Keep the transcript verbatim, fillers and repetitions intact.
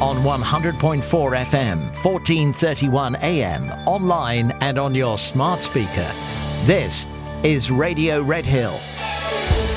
on one hundred point four F M, fourteen thirty-one A M, online and on your smart speaker. This is Radio Red Hill.